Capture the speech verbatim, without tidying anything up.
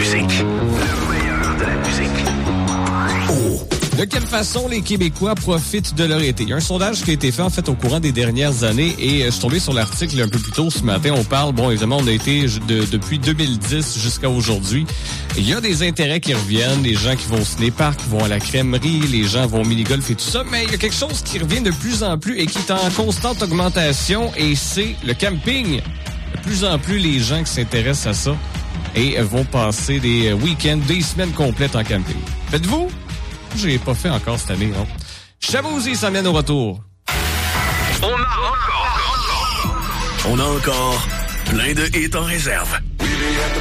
musique. Le meilleur de la musique. Oh. De quelle façon les Québécois profitent de leur été? Il y a un sondage qui a été fait en fait au courant des dernières années et je suis tombé sur l'article un peu plus tôt ce matin. On parle, bon évidemment, on a été de, depuis deux mille dix jusqu'à aujourd'hui. Il y a des intérêts qui reviennent, les gens qui vont au ciné-parc, qui vont à la crèmerie, les gens vont au mini-golf et tout ça, mais il y a quelque chose qui revient de plus en plus et qui est en constante augmentation et c'est le camping. De plus en plus les gens qui s'intéressent à ça et vont passer des week-ends, des semaines complètes en camping. Faites-vous? Je l'ai pas fait encore cette année, non? Chabouzy s'en vient au retour. On a encore, encore, on a encore plein de hits en réserve.